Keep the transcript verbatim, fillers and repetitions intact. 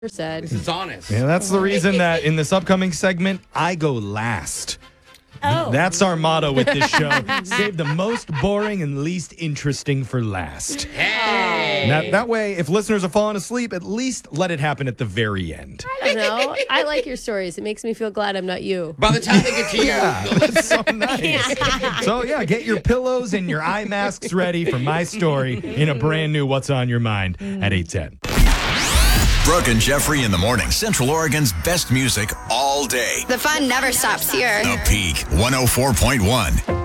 said. This is honest. Yeah, that's the reason that in this upcoming segment, I go last. Oh. That's our motto with this show. Save the most boring and least interesting for last. Hey! That, that way, if listeners are falling asleep, at least let it happen at the very end. I don't know. I like your stories. It makes me feel glad I'm not you. By the time they get to you, Yeah, that's so nice. So, yeah, get your pillows and your eye masks ready for my story in a brand new What's on Your Mind at eight ten. Brooke and Jeffrey in the morning. Central Oregon's best music all day. The fun never stops here. The Peak one oh four point one.